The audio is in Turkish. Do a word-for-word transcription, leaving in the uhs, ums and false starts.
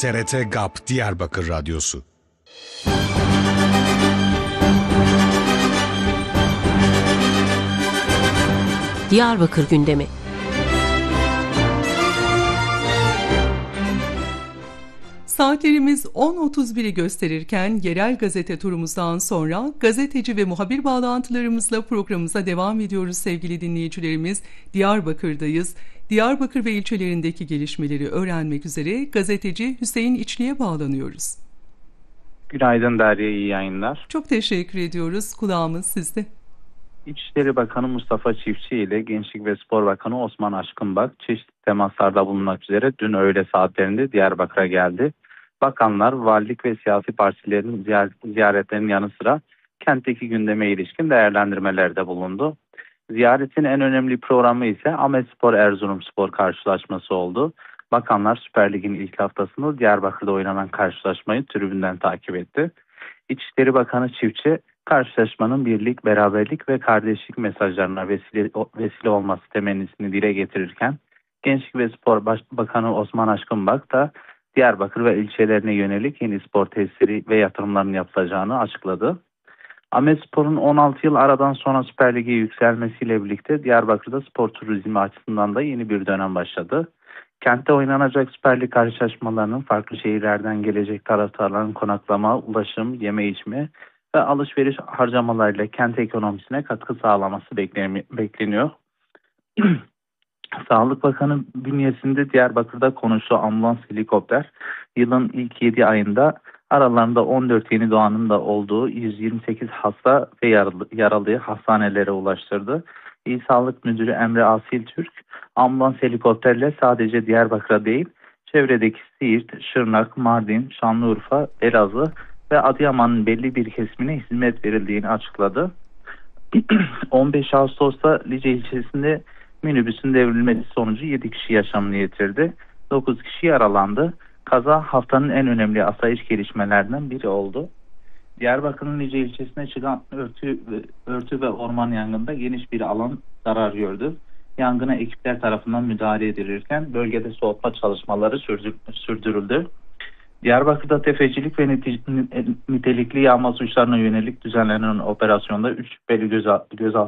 T R T G A P Diyarbakır Radyosu. Diyarbakır gündemi. Saatlerimiz on otuz biri gösterirken yerel gazete turumuzdan sonra gazeteci ve muhabir bağlantılarımızla programımıza devam ediyoruz sevgili dinleyicilerimiz. Diyarbakır'dayız. Diyarbakır ve ilçelerindeki gelişmeleri öğrenmek üzere gazeteci Hüseyin İçli'ye bağlanıyoruz. Günaydın Derya, iyi yayınlar. Çok teşekkür ediyoruz. Kulağımız sizde. İçişleri Bakanı Mustafa Çiftçi ile Gençlik ve Spor Bakanı Osman Aşkınbak çeşitli temaslarda bulunmak üzere dün öğle saatlerinde Diyarbakır'a geldi. Bakanlar, valilik ve siyasi partilerin ziyaretlerinin yanı sıra kentteki gündeme ilişkin değerlendirmelerde bulundu. Ziyaretin en önemli programı ise Ahmetspor Erzurumspor karşılaşması oldu. Bakanlar Süper Lig'in ilk haftasında Diyarbakır'da oynanan karşılaşmayı tribünden takip etti. İçişleri Bakanı Çiftçi, karşılaşmanın birlik, beraberlik ve kardeşlik mesajlarına vesile, vesile olması temennisini dile getirirken, Gençlik ve Spor Baş- Bakanı Osman Aşkınbak da Diyarbakır ve ilçelerine yönelik yeni spor tesisleri ve yatırımların yapılacağını açıkladı. Ahmetspor'un on altı yıl aradan sonra Süper Lig'e yükselmesiyle birlikte Diyarbakır'da spor turizmi açısından da yeni bir dönem başladı. Kentte oynanacak Süper Lig karşılaşmalarının farklı şehirlerden gelecek taraftarların konaklama, ulaşım, yeme içme ve alışveriş harcamalarıyla kent ekonomisine katkı sağlaması bekleniyor. Sağlık Bakanı bünyesinde Diyarbakır'da konuştuğu ambulans helikopter yılın ilk yedi ayında aralarında on dört yeni doğanın da olduğu yüz yirmi sekiz hasta ve yaralı, yaralıyı hastanelere ulaştırdı. İl Sağlık Müdürü Emre Asil Türk, ambulans helikopterle sadece Diyarbakır'a değil, çevredeki Siirt, Şırnak, Mardin, Şanlıurfa, Elazığ ve Adıyaman'ın belli bir kesimine hizmet verildiğini açıkladı. on beş Ağustos'ta Lice ilçesinde minibüsün devrilmesi sonucu yedi kişi yaşamını yitirdi. dokuz kişi yaralandı. Kaza haftanın en önemli asayiş gelişmelerinden biri oldu. Diyarbakır'ın Lice ilçesine çıkan örtü, örtü ve orman yangında geniş bir alan zarar gördü. Yangına ekipler tarafından müdahale edilirken bölgede soğutma çalışmaları sürdürüldü. Diyarbakır'da tefecilik ve nitelikli yağma suçlarına yönelik düzenlenen operasyonda üç şüpheli gözaltına